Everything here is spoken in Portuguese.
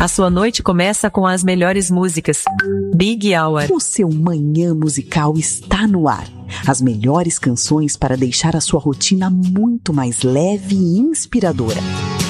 A sua noite começa com as melhores músicas. Big Hour. O seu manhã musical está no ar. As melhores canções para deixar a sua rotina muito mais leve e inspiradora.